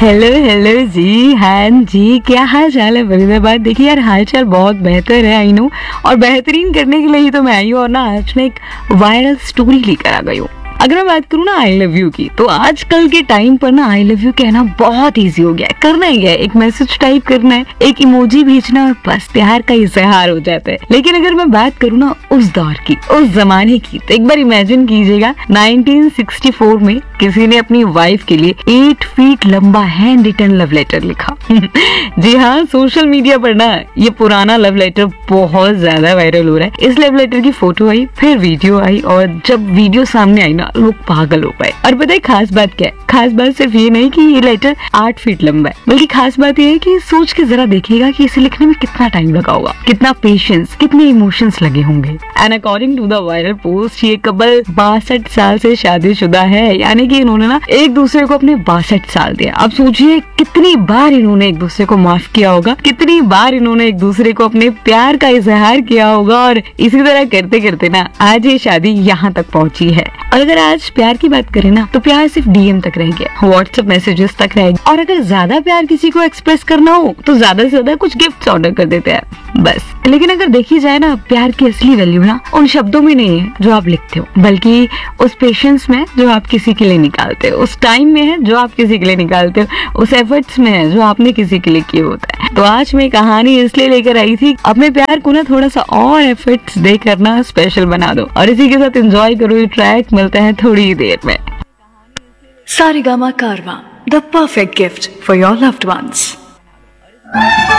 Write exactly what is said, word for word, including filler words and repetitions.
Hello hello जी, हाँ जी, क्या हाल चाल है? बड़ी देर बाद देखिए यार, हाल चाल बहुत बेहतर है, आई नो। और बेहतरीन करने के लिए ही तो मैं आई हूँ और ना आज मैं एक वायरल स्टोरी लेकर आ गई हूँ। अगर मैं बात करूँ ना आई लव यू की, तो आजकल के टाइम पर ना आई लव यू कहना बहुत इजी हो गया है। करना ही है, एक मैसेज टाइप करना है, एक इमोजी भेजना और बस प्यार का इजहार हो जाता है। लेकिन अगर मैं बात करूँ ना उस दौर की, उस जमाने की, तो एक बार इमेजिन कीजिएगा नाइनटीन सिक्सटी फोर में किसी ने अपनी वाइफ के लिए एट फीट लंबा हैंड रिटन लव लेटर लिखा। जी हाँ, सोशल मीडिया पर ना ये पुराना लव लेटर बहुत ज्यादा वायरल हो रहा है। इस लव लेटर की फोटो आई, फिर वीडियो आई, और जब वीडियो सामने आई ना लोग पागल हो गए। और पता है खास बात क्या है? खास बात सिर्फ ये नहीं कि ये लेटर आठ फीट लंबा है, बल्कि खास बात ये है कि सोच के जरा देखिएगा कि इसे लिखने में कितना टाइम लगा होगा, कितना पेशेंस, कितने इमोशंस लगे होंगे। And according to the viral post, ये कपल बासठ साल से शादीशुदा है, यानी कि इन्होंने ना एक दूसरे को अपने बासठ साल दिया। अब सोचिए कितनी बार इन्होंने एक दूसरे को माफ किया होगा, कितनी बार इन्होंने एक दूसरे को अपने प्यार का इजहार किया होगा, और इसी तरह करते करते ना आज ये शादी यहाँ तक पहुँची है। और अगर आज प्यार की बात करें ना, तो प्यार सिर्फ डीएम तक रह गया, व्हाट्सएप मैसेजेस तक रह गया। और अगर ज्यादा प्यार किसी को एक्सप्रेस करना हो तो ज्यादा से ज्यादा कुछ गिफ्ट्स ऑर्डर कर देते हैं बस। लेकिन अगर देखी जाए ना, प्यार की असली वैल्यू ना उन शब्दों में नहीं है जो आप लिखते हो, बल्कि उस पेशेंस में जो आप किसी के लिए निकालते हो, उस टाइम में है जो आप किसी के लिए निकालते हो, उस एफर्ट्स में है जो आपने किसी के लिए किया होता है। तो आज मैं कहानी इसलिए लेकर आई थी, अपने प्यार को ना थोड़ा सा और एफर्ट्स दे करना स्पेशल बना दो, और इसी के साथ एंजॉय करो ये ट्रैक। मिलता है थोड़ी देर में। सारेगामा कारवां, the perfect gift for your loved ones.